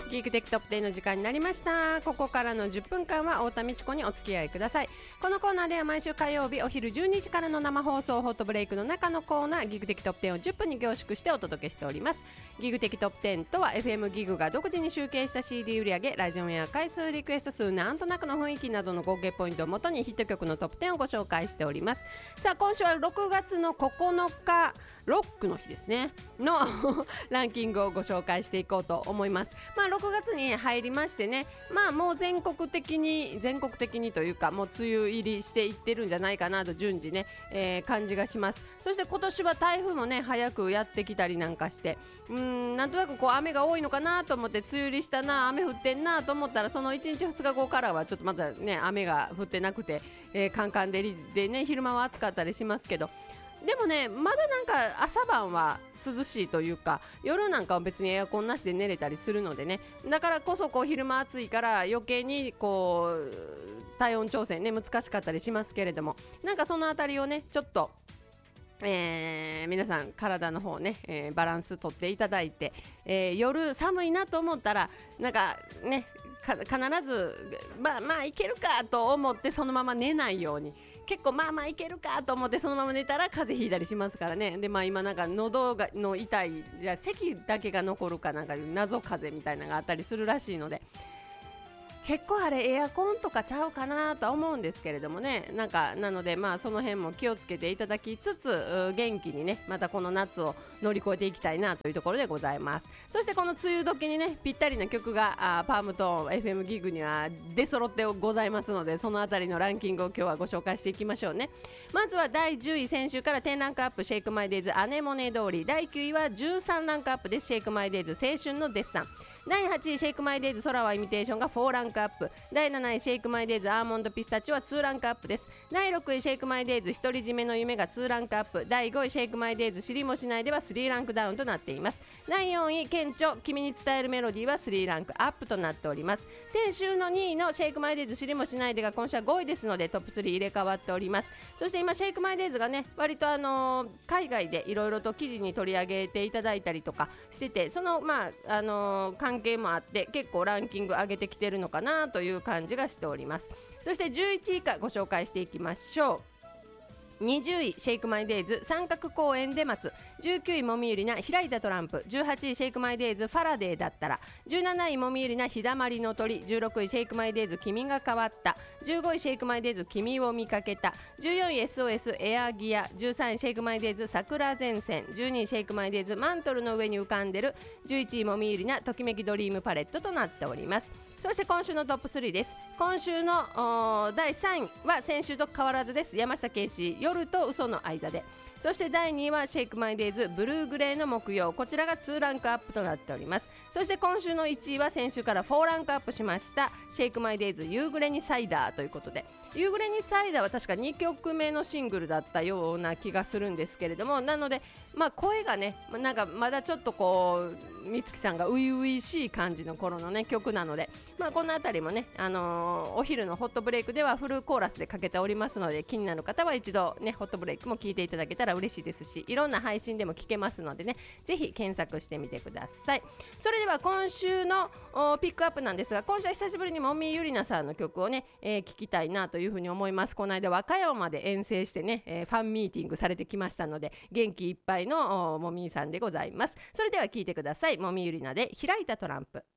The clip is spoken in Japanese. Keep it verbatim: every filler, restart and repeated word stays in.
ギークテックトップテンの時間になりました。ここからのじゅっぷんかんは太田美智子にお付き合いください。このコーナーでは毎週火曜日お昼じゅうにじからの生放送ホットブレイクの中のコーナーギークテックトップテンをじゅっぷんに凝縮してお届けしております。ギークテックトップテンとは エフエム ギグが独自に集計した シーディー 売上、ラジオや回数、リクエスト数、なんとなくの雰囲気などの合計ポイントをもとにヒット曲のトップテンをご紹介しております。さあ今週はろくがつのここのかロックの日ですねのランキングをご紹介していこうと思います。まあろくがつに入りましてね、まあもう全国的に全国的にというかもう梅雨入りしていってるんじゃないかなと順次ね、えー、感じがします。そして今年は台風もね早くやってきたりなんかしてうーんなんとなくこう雨が多いのかなと思って梅雨入りしたな雨降ってんなと思ったらそのいちにちふつかごからはちょっとまだね雨が降ってなくて、えー、カンカン照りでね昼間は暑かったりしますけど、でもねまだなんか朝晩は涼しいというか夜なんかは別にエアコンなしで寝れたりするのでね、だからこそこう昼間暑いから余計にこう体温調整ね難しかったりしますけれども、なんかそのあたりをねちょっとえー、皆さん体の方ね、えー、バランスとっていただいて、えー、夜寒いなと思ったらなんかねか必ずまあまあいけるかと思ってそのまま寝ないように、結構まあまあいけるかと思ってそのまま寝たら風邪ひいたりしますからね。でまあ今なんか喉がの痛いじゃ咳だけが残るかなんか謎風邪みたいなのがあったりするらしいので、結構あれエアコンとかちゃうかなとは思うんですけれどもね、なんかなのでまあその辺も気をつけていただきつつ元気にねまたこの夏を乗り越えていきたいなというところでございます。そしてこの梅雨時にねぴったりな曲があパームと エフエム ギグには出揃ってございますので、そのあたりのランキングを今日はご紹介していきましょうね。まずはだいじゅうい、先週からじゅうランクアップシェイクマイデイズアネモネ通り、だいきゅういはじゅうさんランクアップでシェイクマイデイズ青春のデッサン、だいはちいシェイクマイデイズ空はイミテーションがよんランクアップ、だいなないシェイクマイデイズアーモンドピスタチオはにランクアップです。だいろくいシェイクマイデイズ独り占めの夢がにランクアップ、だいごいシェイクマイデイズ知りもしないではさんランクダウンとなっています。だいよんい顕著君に伝えるメロディーはさんランクアップとなっております。先週のにいのシェイクマイデイズ知りもしないでが今週はごいですのでトップスリー入れ替わっております。そして今シェイクマイデイズがね割とあのー、海外でいろいろと記事に取り上げていただいたりとかしてて、そのまああのー、関係もあって結構ランキング上げてきてるのかなという感じがしております。そしてじゅういちい以下ご紹介していきましょう。にじゅういシェイクマイデイズ三角公園で待つ、じゅうきゅういもみゆりな開いたトランプ、じゅうはちいシェイクマイデイズファラデーだったら、じゅうなないもみゆりな日だまりの鳥、じゅうろくいシェイクマイデイズ君が変わった、じゅうごいシェイクマイデイズ君を見かけた、じゅうよんい エスオーエス エアギア、じゅうさんいシェイクマイデイズ桜前線、じゅうにいシェイクマイデイズマントルの上に浮かんでる、じゅういちいもみゆりなときめきドリームパレットとなっております。そして今週のトップスリーです。今週のだいさんいは先週と変わらずです。山下圭司夜と嘘の間で。そしてだいにいはシェイクマイデイズブルーグレーの木曜、こちらがにランクアップとなっております。そして今週のいちいは先週からよんランクアップしましたシェイクマイデイズ夕暮れにサイダーということで、夕暮れにサイダーは確かにきょくめのシングルだったような気がするんですけれども、なのでまあ声がねなんかまだちょっとこう美月さんが初々しい感じの頃のね曲なので、まあこのあたりもね、あのー、お昼のホットブレイクではフルコーラスでかけておりますので、気になる方は一度ねホットブレイクも聞いていただけたら嬉しいですし、いろんな配信でも聞けますのでね、ぜひ検索してみてください。それでは今週のピックアップなんですが、今週は久しぶりにもみゆりなさんの曲をね、えー、聞きたいなというふうに思います。この間和歌山まで遠征してね、えー、ファンミーティングされてきましたので元気いっぱいのもみさんでございます。それでは聞いてください。もみゆりなで開いたトランプ。